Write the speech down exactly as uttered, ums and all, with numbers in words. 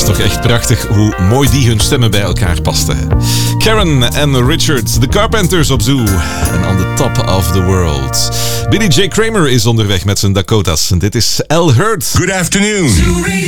Toch echt prachtig hoe mooi die hun stemmen bij elkaar pasten. Karen en Richard, The Carpenters op Zoo. En On the Top of the World. Billy J. Kramer is onderweg met zijn Dakotas. En dit is L. Hurt. Good afternoon.